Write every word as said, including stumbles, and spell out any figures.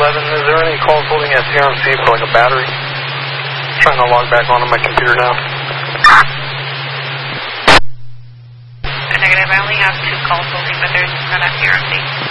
eleven, is there any calls holding S C R M C for like a battery? I'm trying to log back onto my computer now. Negative, I only have two calls holding, but there's none at C R M C.